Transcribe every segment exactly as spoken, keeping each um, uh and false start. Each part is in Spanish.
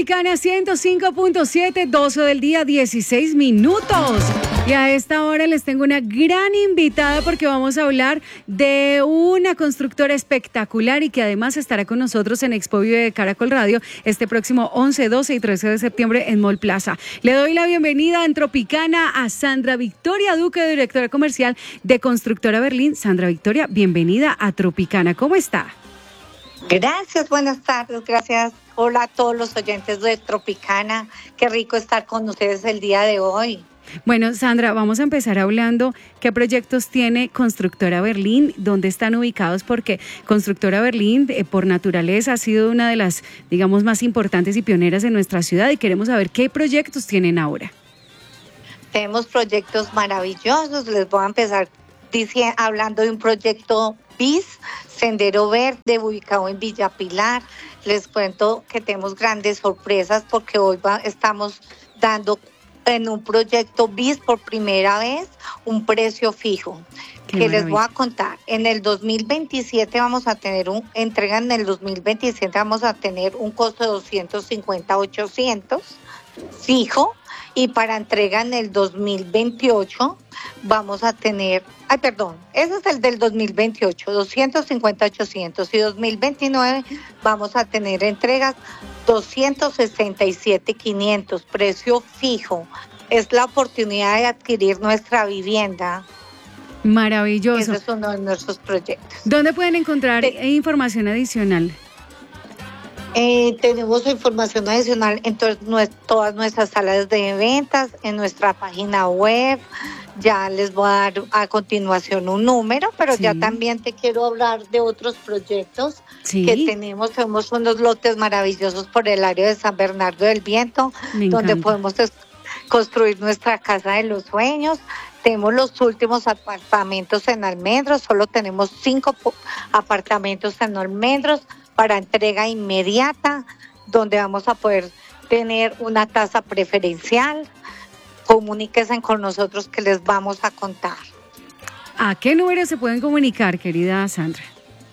Tropicana ciento cinco punto siete, doce del día, dieciséis minutos. Y a esta hora les tengo una gran invitada porque vamos a hablar de una constructora espectacular y que además estará con nosotros en Expo Vive de Caracol Radio este próximo once, doce y trece de septiembre en Mall Plaza. Le doy la bienvenida en Tropicana a Sandra Victoria Duque, directora comercial de Constructora Berlín. Sandra Victoria, bienvenida a Tropicana. ¿Cómo está? Gracias, buenas tardes, gracias. Hola a todos los oyentes de Tropicana. Qué rico estar con ustedes el día de hoy. Bueno, Sandra, vamos a empezar hablando qué proyectos tiene Constructora Berlín, dónde están ubicados, porque Constructora Berlín, eh, por naturaleza, ha sido una de las, digamos, más importantes y pioneras en nuestra ciudad y queremos saber qué proyectos tienen ahora. Tenemos proyectos maravillosos. Les voy a empezar diciendo, hablando de un proyecto B I S, Sendero Verde, ubicado en Villa Pilar. Les cuento que tenemos grandes sorpresas porque hoy va, estamos dando en un proyecto B I S por primera vez un precio fijo. Qué que maravilla. Les voy a contar. En el dos mil veintisiete vamos a tener un, entrega en el dos mil veintisiete vamos a tener un costo de doscientos cincuenta a ochocientos fijo, y para entrega en el dos mil veintiocho vamos a tener, ay perdón, ese es el del dos mil veintiocho, doscientos cincuenta a ochocientos, y dos mil veintinueve vamos a tener entregas doscientos sesenta y siete quinientos, precio fijo. Es la oportunidad de adquirir nuestra vivienda. Maravilloso. Ese es uno de nuestros proyectos. ¿Dónde pueden encontrar de, información adicional? Eh, tenemos información adicional en to- todas nuestras salas de ventas, en nuestra página web. Ya les voy a dar a continuación un número, pero sí. Ya también te quiero hablar de otros proyectos sí. que tenemos. Tenemos unos lotes maravillosos por el área de San Bernardo del Viento, Me donde encanta. podemos es- construir nuestra casa de los sueños. Tenemos los últimos apartamentos en Almendros, solo tenemos cinco po- apartamentos en Almendros para entrega inmediata, donde vamos a poder tener una tasa preferencial. Comuníquense con nosotros que les vamos a contar. ¿A qué número se pueden comunicar, querida Sandra?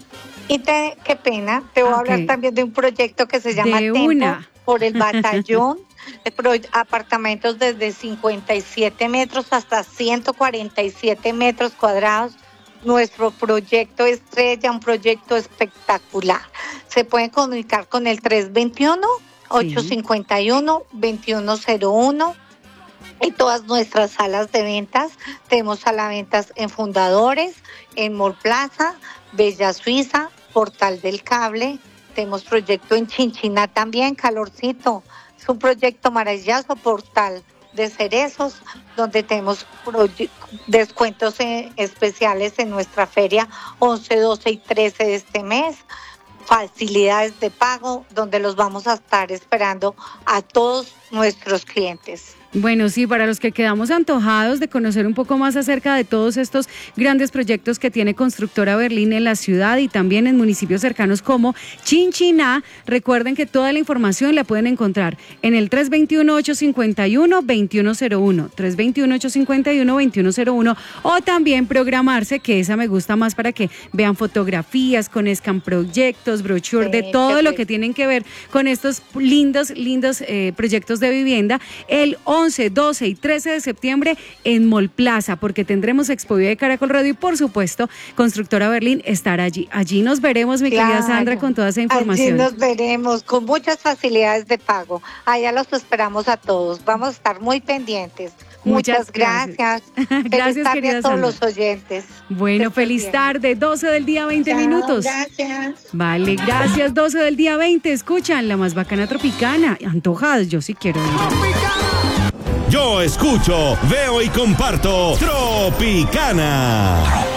Y te, qué pena, te voy okay. a hablar también de un proyecto que se llama de Tempo una. por el Batallón. Apartamentos desde cincuenta y siete metros hasta ciento cuarenta y siete metros cuadrados. Nuestro proyecto estrella, un proyecto espectacular. Se pueden comunicar con el tres dos uno, ocho cinco uno, dos uno cero uno y todas nuestras salas de ventas. Tenemos salas de ventas en Fundadores, en Mall Plaza, Bella Suiza, Portal del Cable. Tenemos proyecto en Chinchiná también, Calorcito. Es un proyecto maravilloso, Portal de Cerezos, donde tenemos proye- descuentos eh, especiales en nuestra feria once, doce y trece de este mes, facilidades de pago, donde los vamos a estar esperando a todos nuestros clientes. Bueno, sí, para los que quedamos antojados de conocer un poco más acerca de todos estos grandes proyectos que tiene Constructora Berlín en la ciudad y también en municipios cercanos como Chinchiná, recuerden que toda la información la pueden encontrar en el tres dos uno, ocho cinco uno, dos uno cero uno, tres dos uno, ocho cinco uno, dos uno cero uno, o también programarse, que esa me gusta más para que vean fotografías, conozcan proyectos, brochure, sí, de todo lo que tienen que ver con estos lindos, lindos eh, proyectos de vivienda, el once, doce y trece de septiembre en Mall Plaza, porque tendremos Expo Vive de Caracol Radio y por supuesto Constructora Berlín estará allí. Allí nos veremos, mi claro. querida Sandra, con toda esa información. Allí nos veremos con muchas facilidades de pago. Allá los esperamos a todos. Vamos a estar muy pendientes. Muchas, Muchas gracias. Gracias, gracias querida tarde a todos Sandra. los oyentes. Bueno, feliz bien. tarde, doce del día, veinte Chao, minutos. Gracias. Vale, gracias, doce del día, veinte. Escuchan la más bacana Tropicana. Antojados, yo sí quiero ir. Yo escucho, veo y comparto Tropicana.